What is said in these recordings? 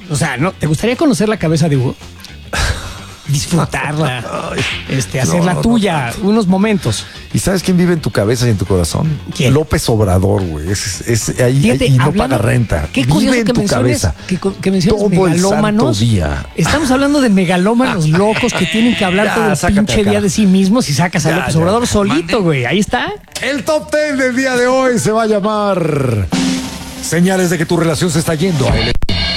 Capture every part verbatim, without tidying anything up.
O sea, ¿no? ¿Te gustaría conocer la cabeza de Hugo? Disfrutarla, este, hacerla no, tuya, no, no. unos momentos. ¿Y sabes quién vive en tu cabeza y en tu corazón? ¿Quién? López Obrador, güey. Es, es, es ahí, Fíjate, ahí, y no hablando, paga renta. Qué Vive curioso en que tu menciones, cabeza. que, que menciones todo megalómanos. el santo día. Estamos hablando de megalómanos locos que tienen que hablar Ya, todo el sácate pinche acá. día de sí mismos y sacas a Ya, López ya, Obrador ya. solito, güey. Ahí está. El top ten del día de hoy se va a llamar Señales de que tu relación se está yendo a él.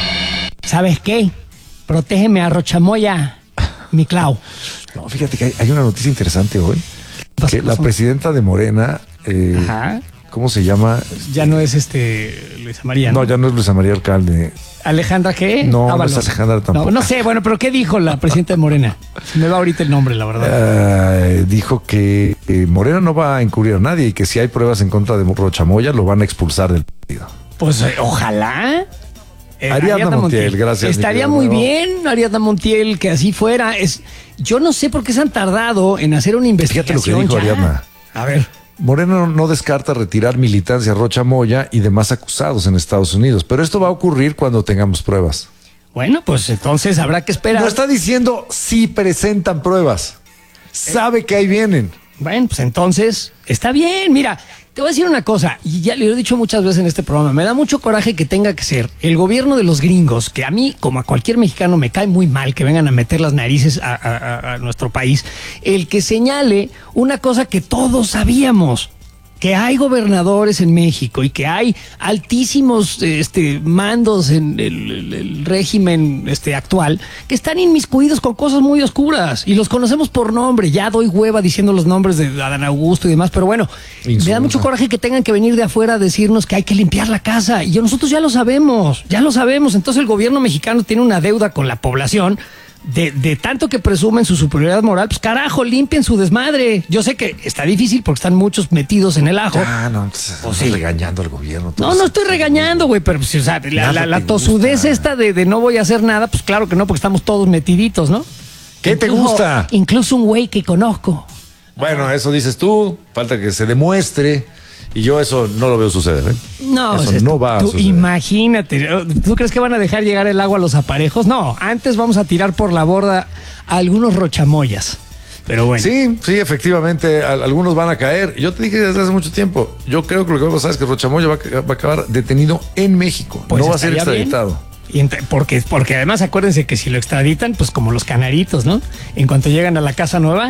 ¿Sabes qué? Protégeme a Rochamoya, mi Clau. No, fíjate que hay, hay una noticia interesante hoy. Pues, Que la son- presidenta de Morena, eh, Ajá. ¿cómo se llama? Ya no es este Luisa María. No, ya no es Luisa María Alcalde. ¿Alejandra qué? No, no Ábalos. es Alejandra tampoco. No, no sé, bueno, pero ¿qué dijo la presidenta de Morena? Se me va ahorita el nombre, la verdad. Eh, dijo que eh, Morena no va a encubrir a nadie y que si hay pruebas en contra de Rochamoya lo van a expulsar del partido. Pues eh, ojalá. Eh, Ariadna Montiel, gracias, Estaría mi muy querido bien, Ariadna Montiel, que así fuera. Es, yo no sé por qué se han tardado en hacer una Fíjate lo que investigación. dijo ya. Ariadna. A ver. Morena no, no descarta retirar militancia a Rochamoya y demás acusados en Estados Unidos, pero esto va a ocurrir cuando tengamos pruebas. Bueno, pues entonces habrá que esperar. No está diciendo si presentan pruebas. Sabe que ahí vienen. Bueno, pues entonces está bien. Mira, te voy a decir una cosa, y ya le he dicho muchas veces en este programa, me da mucho coraje que tenga que ser el gobierno de los gringos, que a mí, como a cualquier mexicano, me cae muy mal que vengan a meter las narices a, a- a nuestro país, el que señale una cosa que todos sabíamos, que hay gobernadores en México y que hay altísimos este, mandos en el, el- el régimen este, actual que están inmiscuidos con cosas muy oscuras y los conocemos por nombre. Ya doy hueva diciendo los nombres de Adán Augusto y demás, pero bueno, Insulta. me da mucho coraje que tengan que venir de afuera a decirnos que hay que limpiar la casa y yo, nosotros ya lo sabemos, ya lo sabemos. Entonces el gobierno mexicano tiene una deuda con la población. De, de tanto que presumen su superioridad moral, pues carajo, limpien su desmadre. Yo sé que está difícil porque están muchos metidos en el ajo. Ah, no, entonces, Pues estás sí. regañando al gobierno. No, no estoy regañando, güey, pero pues, o sea, la, Nada la, la te tosudez gusta. esta de, de no voy a hacer nada, pues claro que no, porque estamos todos metiditos, ¿no? ¿Qué te Incluso- gusta? Incluso un güey que conozco. Bueno, eso dices tú. Falta que se demuestre. Y yo eso no lo veo suceder. ¿eh? No, eso o sea, no tú- va a tú suceder. imagínate. ¿Tú crees que van a dejar llegar el agua a los aparejos? No, antes vamos a tirar por la borda a algunos rochamoyas. Pero bueno. Sí, sí, efectivamente, al- algunos van a caer. Yo te dije desde hace mucho tiempo. Yo creo que lo que va a pasar es que Rochamoya va a, va a acabar detenido en México. Pues no va a ser estaría bien. extraditado. Y ent- porque, porque además acuérdense que si lo extraditan, pues como los canaritos, ¿no? En cuanto llegan a la casa nueva,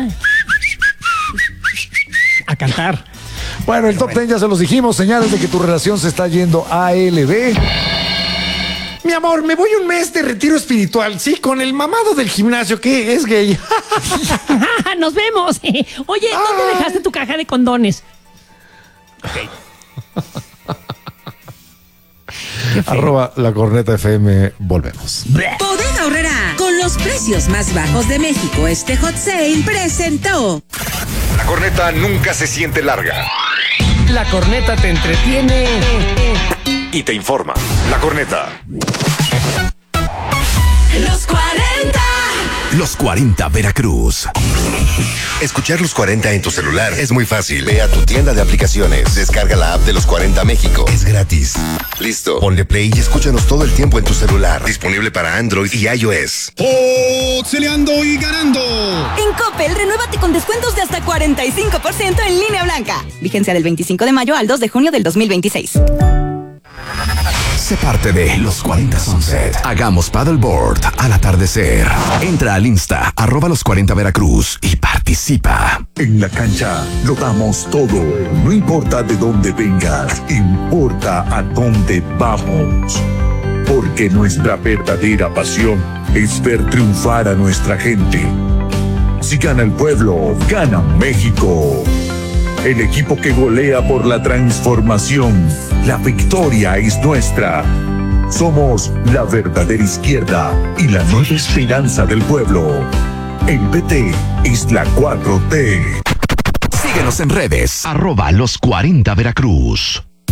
a cantar. Bueno, el top ten ya se los dijimos. Señales de que tu relación se está yendo a L B. Mi amor, me voy un mes de retiro espiritual. Sí, con el mamado del gimnasio que es gay. ¡Nos vemos! Oye, ¿dónde Ay. dejaste tu caja de condones? Qué feo. Arroba la corneta F M. Volvemos. Bodega Aurrera, con los precios más bajos de México, este hot sale presentó. La corneta nunca se siente larga La corneta te entretiene. y te informa. La corneta. Los cuarenta. Los cuarenta Veracruz. Escuchar los cuarenta en tu celular es muy fácil. Ve a tu tienda de aplicaciones, descarga la app de los cuarenta México. Es gratis. Listo. Ponle play y escúchanos todo el tiempo en tu celular. Disponible para Android y iOS. Exceleando y ganando. En Coppel, renuévate con descuentos de hasta cuarenta y cinco por ciento en línea blanca. Vigencia del veinticinco de mayo al dos de junio del dos mil veintiséis. Sé parte de Los cuarenta Sunset. Hagamos paddleboard al atardecer. Entra al Insta, arroba los cuarenta Veracruz y participa. En la cancha lo damos todo. No importa de dónde vengas, importa a dónde vamos. Porque nuestra verdadera pasión es ver triunfar a nuestra gente. Si gana el pueblo, gana México. El equipo que golea por la transformación. La victoria es nuestra. Somos la verdadera izquierda y la nueva esperanza del pueblo. El P T es la cuatro T. Síguenos en redes, arroba los cuarenta Veracruz.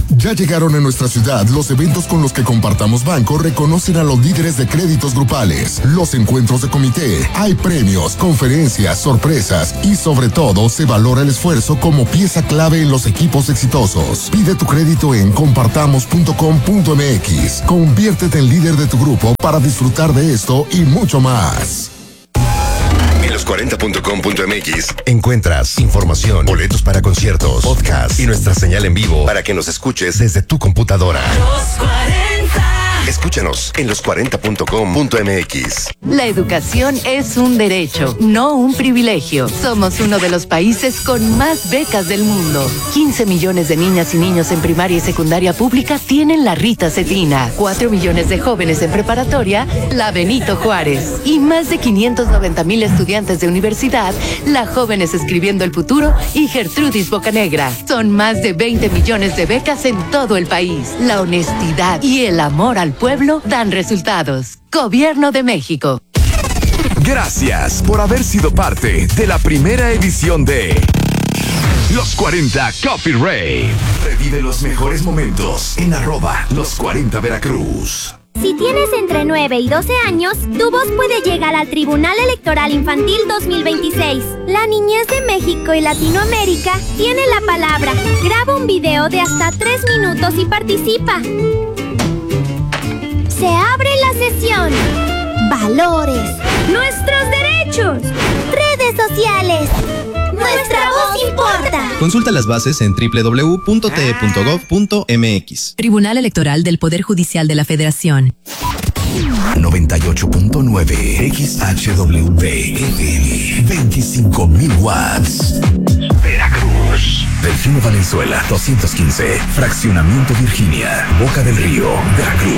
Ya llegaron a nuestra ciudad los eventos con los que Compartamos Banco reconocen a los líderes de créditos grupales, los encuentros de comité, hay premios, conferencias, sorpresas y sobre todo se valora el esfuerzo como pieza clave en los equipos exitosos. Pide tu crédito en compartamos punto com punto m x. Conviértete en líder de tu grupo para disfrutar de esto y mucho más. En los cuarenta punto com punto m x encuentras información, boletos para conciertos, podcast y nuestra señal en vivo para que nos escuches desde tu computadora. Los cuarenta. Escúchanos en los cuarenta punto com punto m x. La educación es un derecho, no un privilegio. Somos uno de los países con más becas del mundo. quince millones de niñas y niños en primaria y secundaria pública tienen la Rita Cetina. cuatro millones de jóvenes en preparatoria, la Benito Juárez. Y más de quinientos noventa mil estudiantes de universidad, la Jóvenes Escribiendo el Futuro y Gertrudis Bocanegra. Son más de veinte millones de becas en todo el país. La honestidad y el amor al pueblo dan resultados. Gobierno de México. Gracias por haber sido parte de la primera edición de Los cuarenta Coffee Rave. Revive los mejores momentos en arroba Los cuarenta Veracruz. Si tienes entre nueve y doce años, tu voz puede llegar al Tribunal Electoral Infantil dos mil veintiséis. La niñez de México y Latinoamérica tiene la palabra. Graba un video de hasta tres minutos y participa. Se abre la sesión. Valores. Nuestros derechos. Redes sociales. Nuestra voz importa. Consulta las bases en doble u doble u doble u punto t e punto gov punto m x. Tribunal Electoral del Poder Judicial de la Federación. noventa y ocho punto nueve X H W F M. veinticinco mil watts. Veracruz. Delfino Valenzuela, doscientos quince. Fraccionamiento Virginia. Boca del Río, Veracruz.